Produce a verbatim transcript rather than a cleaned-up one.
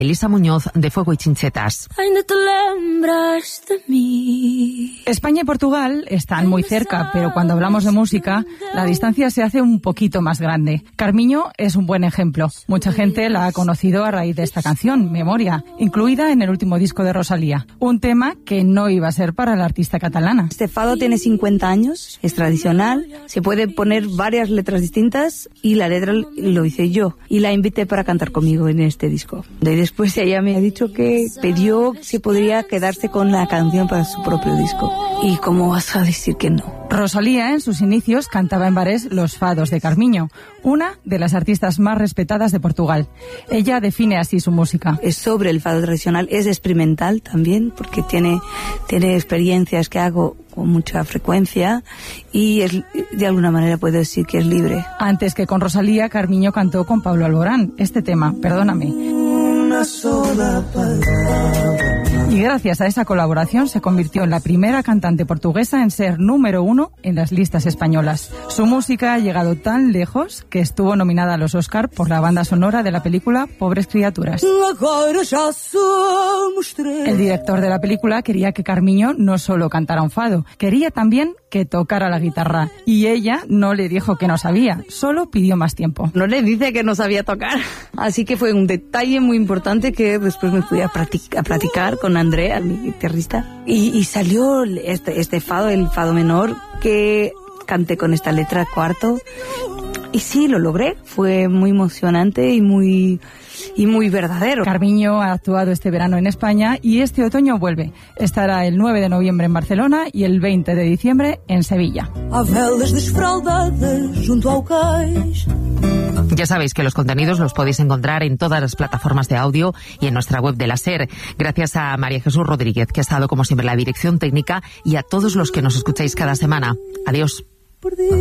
Elisa Muñoz, de Fuego y Chinchetas. Ainda te lembras de mí. España y Portugal están muy cerca, pero cuando hablamos de música, la distancia se hace un poquito más grande. Carmiño es un buen ejemplo. Mucha gente la ha conocido a raíz de esta canción, Memoria, incluida en el último disco de Rosalía. Un tema que no iba a ser para la artista catalana. Este fado tiene cincuenta años, es tradicional, se puede poner varias letras distintas y la letra lo hice yo. Y la invité para cantar conmigo en este disco. Y después ella me ha dicho que pidió si podría quedarse con la canción para su propio disco. ¿Y cómo vas a decir que no? Rosalía, en sus inicios, cantaba en bares los fados de Carmiño, una de las artistas más respetadas de Portugal. Ella define así su música. Es sobre el fado tradicional, es experimental también, porque tiene, tiene experiencias que hago con mucha frecuencia y es, de alguna manera puedo decir que es libre. Antes que con Rosalía, Carmiño cantó con Pablo Alborán este tema, Perdóname. Una sola palabra. Y gracias a esa colaboración se convirtió en la primera cantante portuguesa en ser número uno en las listas españolas. Su música ha llegado tan lejos que estuvo nominada a los Oscar por la banda sonora de la película Pobres Criaturas. El director de la película quería que Carmiño no solo cantara un fado, quería también que tocara la guitarra. Y ella no le dijo que no sabía, solo pidió más tiempo. No le dice que no sabía tocar. Así que fue un detalle muy importante que después me fui a, practic- a platicar con Andrea, mi guitarrista. Y, y salió este, este fado, el fado menor, que canté con esta letra cuarto. Y sí, lo logré. Fue muy emocionante y muy... y muy verdadero. Carmiño ha actuado este verano en España y este otoño vuelve. Estará el nueve de noviembre en Barcelona y el veinte de diciembre en Sevilla. Ya sabéis que los contenidos los podéis encontrar en todas las plataformas de audio y en nuestra web de la SER. Gracias a María Jesús Rodríguez, que ha estado como siempre en la dirección técnica, y a todos los que nos escucháis cada semana. Adiós.